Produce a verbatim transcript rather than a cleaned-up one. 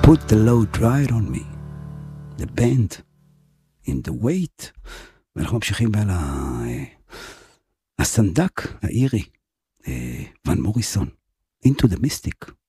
put the load right on me. The band in the weight. ואנחנו ממשיכים על הסנדק האירי, ון מוריסון, Into the Mystic.